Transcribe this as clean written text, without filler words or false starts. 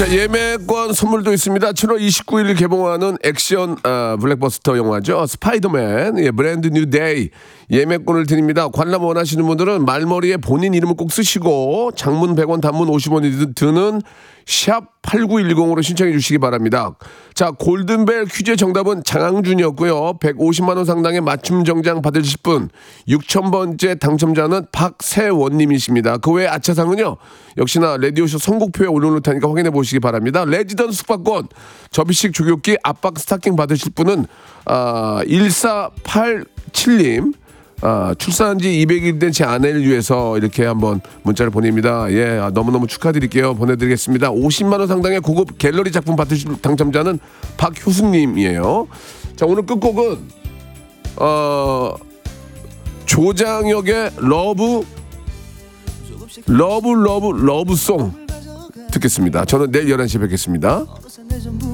자, 예매권 선물도 있습니다. 7월 29일 개봉하는 액션 블랙버스터 영화죠. 스파이더맨 브랜드 뉴 데이 예매권을 드립니다. 관람 원하시는 분들은 말머리에 본인 이름을 꼭 쓰시고 장문 100원 단문 50원이 드는 샵 8910으로 신청해 주시기 바랍니다. 자, 골든벨 퀴즈의 정답은 장항준이었고요. 150만 원 상당의 맞춤 정장 받으실 분 6000번째 당첨자는 박세원님이십니다. 그 외에 아차상은요. 역시나 라디오쇼 선곡표에 올려놓을 테니까 확인해 보시기 바랍니다. 레지던스 숙박권, 접이식 조교기, 압박 스타킹 받으실 분은 1487님 출산한 지 200일 된 제 아내를 위해서 이렇게 한번 문자를 보냅니다. 예, 너무너무 축하드릴게요. 보내드리겠습니다. 50만 원 상당의 고급 갤러리 작품 받으실 당첨자는 박효수님이에요. 자, 오늘 끝곡은 조장혁의 러브송 듣겠습니다. 저는 내일 11시에 뵙겠습니다.